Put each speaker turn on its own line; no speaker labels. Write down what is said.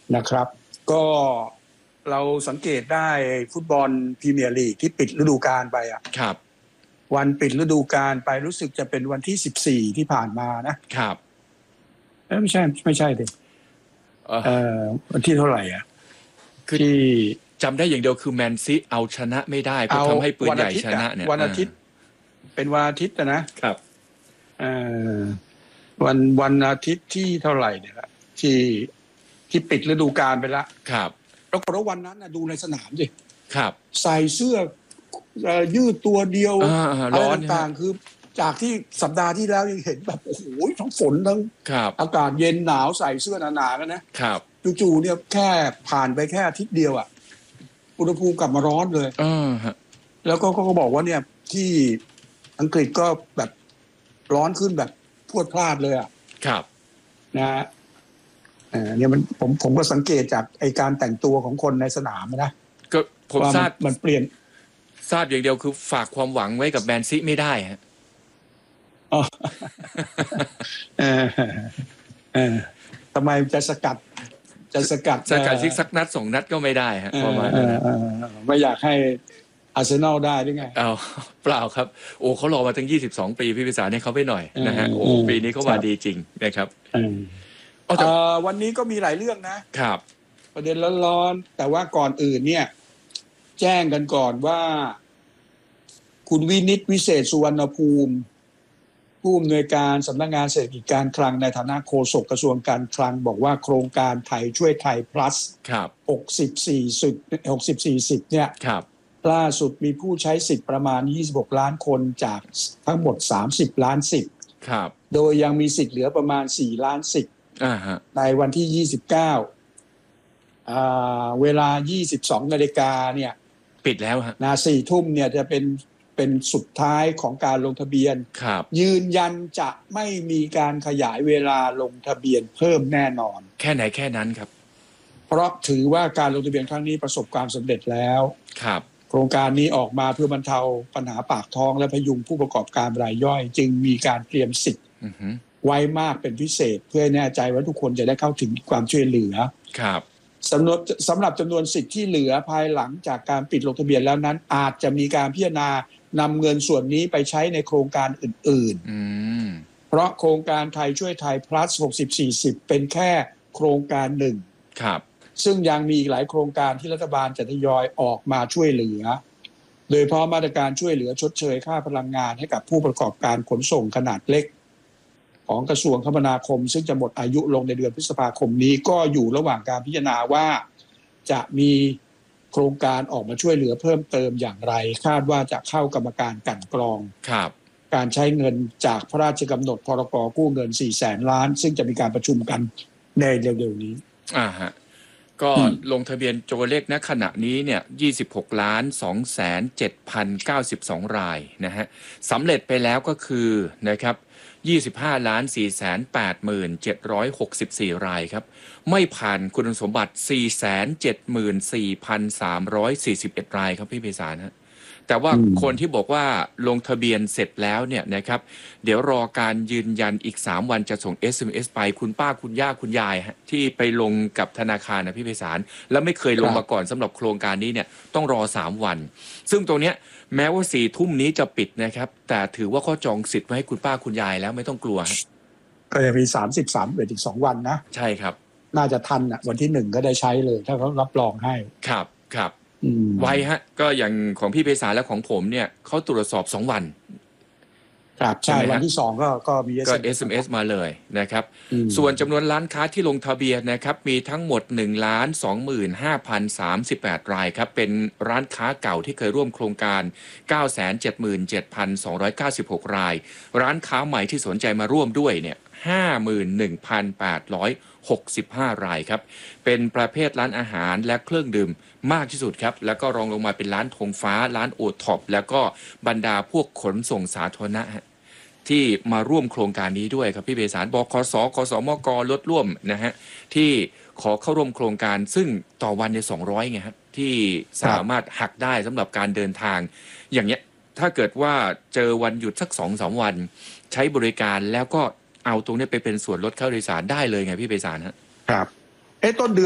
นะครับก็เราสังเกตได้ฟุตบอลพรีเมียร์ลีกที่ปิดฤดูกาลไปอ่ะ
ครับ
วันปิดฤดูกาลไปรู้สึกจะเป็นวันที่14ที่ผ่านมานะครับไม่ใช่ดิวันที่เท่าไหร่อ่ะ
คือที่จำได้อย่างเดียวคือแมนซีเอาชนะไม่ได้ก็ทำให้ปืนใหญ่ชนะเนี่ย
วันอาทิตย์เป็นวันอาทิตย์นะครับวันอาทิตย์ที่เท่าไหร่เนี่ยที่ปิดฤดูกาลไปแล้ว
ครับ
ปรากฏว่าวันนั้นนะดูในสนามสิ
ครับ
ใส่เสื้อยืดตัวเดียวอะไรต่างๆคือจากที่สัปดาห์ที่แล้วยังเห็นแบบโอ้โหทั้งฝนทั้งอากาศเย็นหนาวใส่เสื้อหนาๆกันนะครับจู่ๆเนี่ยแค่ผ่านไปแค่อาทิตย์เดียวอ่ะอุณหภูมิกลับมาร้อนเลยแล้วก็บอกว่าเนี่ยที่อังกฤษก็แบบร้อนขึ้นแบบพรวดพลาดเลยอ่ะ
ครับ
นะเนี่ยผมก็สังเกตจากไอการแต่งตัวของคนในสนามนะ
ก็ผมทราบ
มันเปลี่ยน
ทราบอย่างเดียวคือฝากความหวังไว้กับแมนซีไม่ได้ฮะ
ทำไมจะสกัด
ซิกสักนัด2นัดก็ไม่ได้ฮะประมาณนั้น
ไม่อยากให้อาร์เซนอลได้หรือไง
เปล่าครับโอ้เขารอมาตั้ง22 ปีพี่พิสารให้เขาไปหน่อยนะฮะโอ้ปีนี้เขามาดีจริงนะครับ
วันนี้ก็มีหลายเรื่องนะครับประเด็นร้อนๆแต่ว่าก่อนอื่นเนี่ยแจ้งกันก่อนว่าคุณวินิตวิเศษสุวรรณภูมิผู้อำนวยการสำนักงานเศรษฐกิจการคลังในฐานะโฆษกกระทรวงการคลังบอกว่าโครงการไทยช่วยไทย plus 64 เนี่ยล่าสุดมีผู้ใช้สิทธิ์ประมาณ26ล้านคนจากทั้งหมด30ล้านสิทธิ์โดยยังมีสิทธิ์เหลือประมาณ4ล้านสิทธิ์ในวันที่29เวลา 22 นาฬิกาเนี่ย
ปิดแล้วฮะ
4 ทุ่มเนี่ยจะเป็นสุดท้ายของการลงทะเบียนยืนยันจะไม่มีการขยายเวลาลงทะเบียนเพิ่มแน่นอน
แค่ไหนแค่นั้นครับ
เพราะถือว่าการลงทะเบียนครั้งนี้ประสบความสำเร็จแล้วโครงการนี้ออกมาเพื่อบรรเทาปัญหาปากท้องและพยุงผู้ประกอบการรายย่อยจึงมีการเตรียมสิทธิ์ไว้มากเป็นพิเศษเพื่อให้แน่ใจว่าทุกคนจะได้เข้าถึงความช่วยเหลือสำหรับจำนวนสิทธิ์ที่เหลือภายหลังจากการปิดลงทะเบียนแล้วนั้นอาจจะมีการพิจารณานำเงินส่วนนี้ไปใช้ในโครงการอื่นๆเพราะโครงการไทยช่วยไทย plus 60-40เป็นแค่โครงการหนึ่งซึ่งยังมีอีกหลายโครงการที่รัฐบาลจะทยอยออกมาช่วยเหลือโดยเฉพาะมาตรการช่วยเหลือชดเชยค่าพลังงานให้กับผู้ประกอบการขนส่งขนาดเล็กของกระทรวงคมนาคมซึ่งจะหมดอายุลงในเดือนพฤษภาคมนี้ก็อยู่ระหว่างการพิจารณาว่าจะมีโครงการออกมาช่วยเหลือเพิ่มเติมอย่างไรคาดว่าจะเข้ากรรมการกลั่นกรองการใช้เงินจากพระราชกำหนดพรก.กู้เงิน 400,000 ล้านซึ่งจะมีการประชุมกันในเร็วๆนี้
ฮะก็ลงทะเบียนตัวเลขณขณะนี้เนี่ย26,207,092 รายนะฮะสำเร็จไปแล้วก็คือนะครับ25,484,764 รายครับไม่ผ่านคุณสมบัติ 474,341 รายครับพี่ไพศาลฮะแต่ว่าคนที่บอกว่าลงทะเบียนเสร็จแล้วเนี่ยนะครับเดี๋ยวรอการยืนยันอีก3วันจะส่ง SMS ไปคุณป้าคุณย่าคุณยายฮะที่ไปลงกับธนาคารนะพี่ไพศาลแล้วไม่เคยลงมาก่อนสำหรับโครงการนี้เนี่ยต้องรอ3วันซึ่งตรงเนี้ยแม้ว่า4 ทุ่มนี้จะปิดนะครับแต่ถือว่าเขาจองสิทธิ์ไว้ให้คุณป้าคุณยายแล้วไม่ต้องกลัว
ก็จะมี33อีก2วันนะ
ใช่ครับ
น่าจะทันอ่ะวันที่1ก็ได้ใช้เลยถ้าเขารับรองให้
ครับไวฮะก็อย่างของพี่ไพศาลและของผมเนี่ยเขาตรวจสอบ2วัน
ครับใช่วันที่2ก็มี
SMS มาเลยนะครับส่วนจำนวนร้านค้าที่ลงทะเบียนนะครับมีทั้งหมด 1,25,038 รายครับเป็นร้านค้าเก่าที่เคยร่วมโครงการ 977,296 รายร้านค้าใหม่ที่สนใจมาร่วมด้วยเนี่ย 51,865 รายครับเป็นประเภทร้านอาหารและเครื่องดื่มมากที่สุดครับแล้วก็รองลงมาเป็นร้านธงฟ้าร้านโอท็อปแล้วก็บรรดาพวกขนส่งสาธารณะที่มาร่วมโครงการนี้ด้วยครับพี่เบสารบขสกสมกรถร่วมนะฮะที่ขอเข้าร่วมโครงการซึ่งต่อวันใน200ไงครับที่สามารถหักได้สำหรับการเดินทางอย่างเงี้ยถ้าเกิดว่าเจอวันหยุดสัก 2-3 วันใช้บริการแล้วก็เอาตรงนี้ไปเป็นส่วนลดค่าโดยสารได้เลยไงพี่เบสารครับ
ต้นเดือน